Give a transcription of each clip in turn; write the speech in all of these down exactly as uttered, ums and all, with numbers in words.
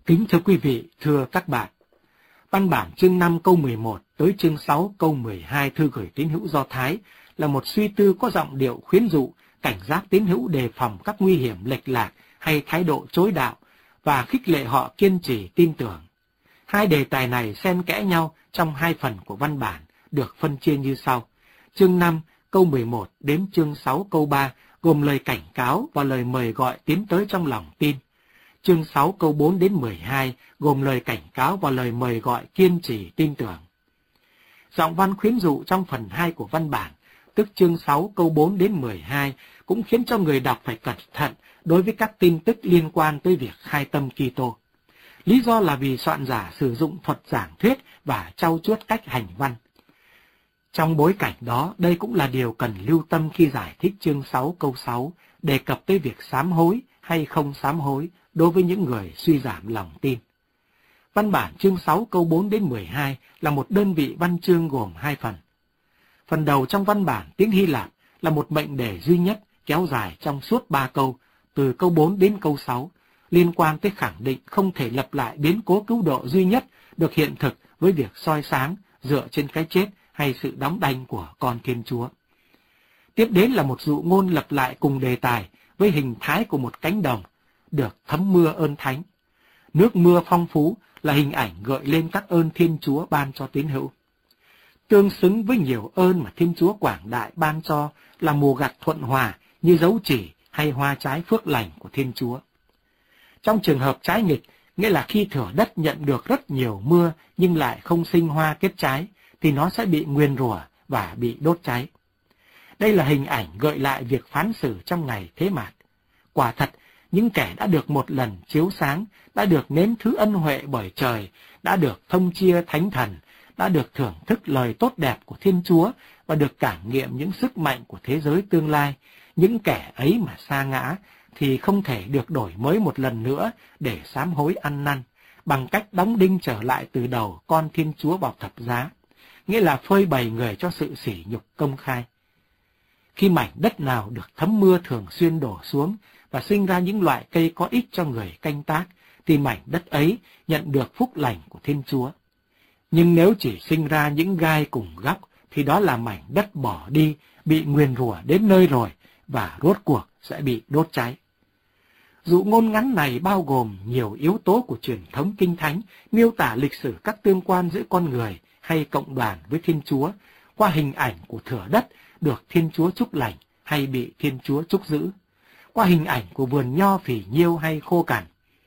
Kính thưa quý vị, thưa các bạn, văn bản chương năm câu mười một tới chương sáu câu mười hai thư gửi tín hữu Do Thái là một suy tư có giọng điệu khuyến dụ, cảnh giác tín hữu đề phòng các nguy hiểm lệch lạc hay thái độ chối đạo và khích lệ họ kiên trì tin tưởng. Hai đề tài này xen kẽ nhau trong hai phần của văn bản được phân chia như sau. Chương năm câu mười một đến chương sáu câu ba gồm lời cảnh cáo và lời mời gọi tiến tới trong lòng tin. Chương sáu câu bốn đến mười hai gồm lời cảnh cáo và lời mời gọi kiên trì tin tưởng. Giọng văn khuyến dụ trong phần hai của văn bản, tức chương sáu câu bốn đến mười hai, cũng khiến cho người đọc phải cẩn thận đối với các tin tức liên quan tới việc khai tâm Kitô. Lý do là vì soạn giả sử dụng thuật giảng thuyết và trau chuốt cách hành văn. Trong bối cảnh đó, đây cũng là điều cần lưu tâm khi giải thích chương sáu câu sáu, đề cập tới việc sám hối hay không sám hối đối với những người suy giảm lòng tin. Văn bản chương sáu câu bốn đến mười hai là một đơn vị văn chương gồm hai phần. Phần đầu trong văn bản tiếng Hy Lạp là một mệnh đề duy nhất kéo dài trong suốt ba câu, từ câu bốn đến câu sáu, liên quan tới khẳng định không thể lặp lại biến cố cứu độ duy nhất được hiện thực với việc soi sáng dựa trên cái chết hay sự đóng đanh của con Thiên Chúa. Tiếp đến là một dụ ngôn lặp lại cùng đề tài với hình thái của một cánh đồng được thấm mưa ơn thánh. Nước mưa phong phú là hình ảnh gợi lên các ơn Thiên Chúa ban cho tín hữu. Tương xứng với nhiều ơn mà Thiên Chúa quảng đại ban cho là mùa gặt thuận hòa như dấu chỉ hay hoa trái phước lành của Thiên Chúa. Trong trường hợp trái nghịch, nghĩa là khi thửa đất nhận được rất nhiều mưa nhưng lại không sinh hoa kết trái, thì nó sẽ bị nguyền rủa và bị đốt cháy. Đây là hình ảnh gợi lại việc phán xử trong ngày thế mạt. Quả thật, những kẻ đã được một lần chiếu sáng, đã được nếm thứ ân huệ bởi trời, đã được thông chia thánh thần, đã được thưởng thức lời tốt đẹp của Thiên Chúa và được cảm nghiệm những sức mạnh của thế giới tương lai. Những kẻ ấy mà sa ngã thì không thể được đổi mới một lần nữa để sám hối ăn năn, bằng cách đóng đinh trở lại từ đầu con Thiên Chúa vào thập giá, nghĩa là phơi bày người cho sự sỉ nhục công khai. Khi mảnh đất nào được thấm mưa thường xuyên đổ xuống và sinh ra những loại cây có ích cho người canh tác, thì mảnh đất ấy nhận được phúc lành của Thiên Chúa. Nhưng nếu chỉ sinh ra những gai cùng góc, thì đó là mảnh đất bỏ đi, bị nguyền rủa đến nơi rồi, và rốt cuộc sẽ bị đốt cháy. Dụ ngôn ngắn này bao gồm nhiều yếu tố của truyền thống kinh thánh, miêu tả lịch sử các tương quan giữa con người hay cộng đoàn với Thiên Chúa, qua hình ảnh của thửa đất được Thiên Chúa chúc lành hay bị Thiên Chúa chúc giữ, qua hình ảnh của vườn nho phì nhiêu hay khô cằn.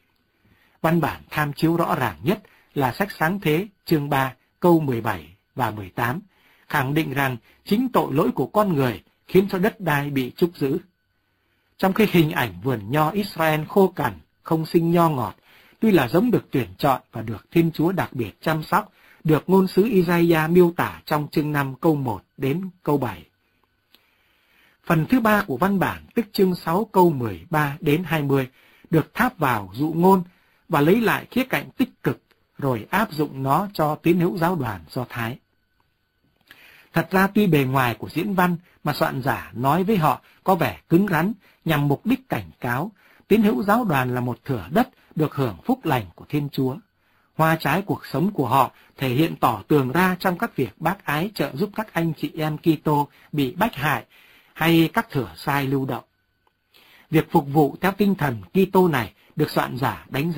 Văn bản tham chiếu rõ ràng nhất là sách Sáng Thế chương ba câu mười bảy và mười tám, khẳng định rằng chính tội lỗi của con người khiến cho đất đai bị trúc giữ. Trong khi hình ảnh vườn nho Israel khô cằn, không sinh nho ngọt, tuy là giống được tuyển chọn và được Thiên Chúa đặc biệt chăm sóc, được ngôn sứ Isaiah miêu tả trong chương năm câu một đến câu bảy. Phần thứ ba của văn bản, tức chương sáu câu mười ba đến hai mươi, được tháp vào dụ ngôn và lấy lại khía cạnh tích cực rồi áp dụng nó cho tín hữu giáo đoàn Do Thái. Thật ra tuy bề ngoài của diễn văn mà soạn giả nói với họ có vẻ cứng rắn nhằm mục đích cảnh cáo, tín hữu giáo đoàn là một thửa đất được hưởng phúc lành của Thiên Chúa. Hoa trái cuộc sống của họ thể hiện tỏ tường ra trong các việc bác ái trợ giúp các anh chị em Kitô bị bách hại hay các thửa sai lưu động. Việc phục vụ theo tinh thần Kitô này được soạn giả đánh giá